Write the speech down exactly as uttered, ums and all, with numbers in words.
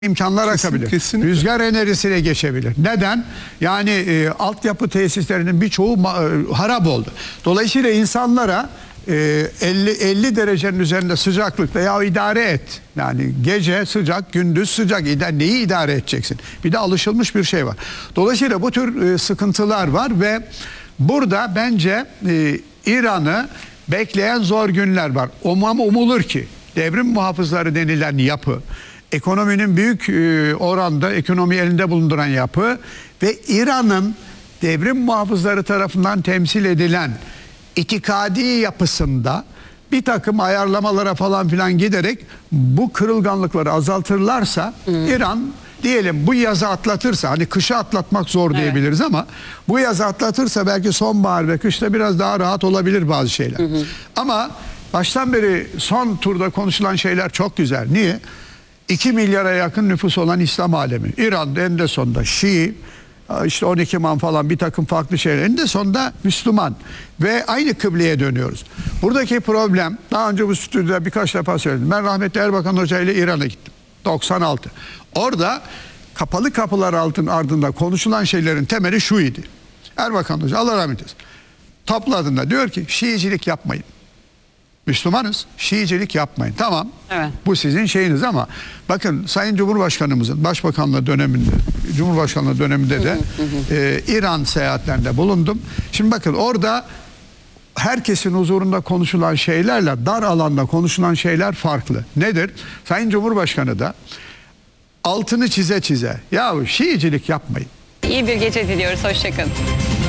imkanlar Kesin, akabilir. kesinlikle. Rüzgar enerjisine geçebilir. Neden? Yani e, altyapı tesislerinin birçoğu e, harap oldu. Dolayısıyla insanlara e, elli elli derecenin üzerinde sıcaklıkta ya idare et. Yani gece sıcak, gündüz sıcak. İda- Neyi idare edeceksin? Bir de alışılmış bir şey var. Dolayısıyla bu tür e, sıkıntılar var ve burada bence e, İran'ı bekleyen zor günler var. Umam umulur ki devrim muhafızları denilen yapı, ekonominin büyük e, oranda ekonomi elinde bulunduran yapı ve İran'ın devrim muhafızları tarafından temsil edilen itikadi yapısında bir takım ayarlamalara falan filan giderek bu kırılganlıkları azaltırlarsa hmm. İran diyelim bu yazı atlatırsa, hani kışı atlatmak zor evet. diyebiliriz ama bu yazı atlatırsa belki sonbahar ve kışta biraz daha rahat olabilir bazı şeyler. Hı hı. Ama baştan beri son turda konuşulan şeyler çok güzel. Niye? iki milyara yakın nüfus olan İslam alemi. İran'da en de sonunda Şii, işte on iki man falan bir takım farklı şeyler. En de sonunda Müslüman. Ve aynı kıbleye dönüyoruz. Buradaki problem, daha önce bu stüdyoda birkaç defa söyledim. Ben rahmetli Erbakan Hoca ile İran'a gittim. doksan altı. Orada kapalı kapılar altın ardında konuşulan şeylerin temeli şu idi. Erbakan Hoca Allah rahmet eylesin topladığında diyor ki Şiicilik yapmayın. Müslümanız, Şiicilik yapmayın. Tamam, evet. Bu sizin şeyiniz ama bakın Sayın Cumhurbaşkanımızın Başbakanlığı döneminde, Cumhurbaşkanlığı döneminde de e, İran seyahatlerinde bulundum. Şimdi bakın orada herkesin huzurunda konuşulan şeylerle dar alanda konuşulan şeyler farklı. Nedir? Sayın Cumhurbaşkanı da altını çize çize, yahu Şiicilik yapmayın. İyi bir gece diliyoruz, hoşçakalın.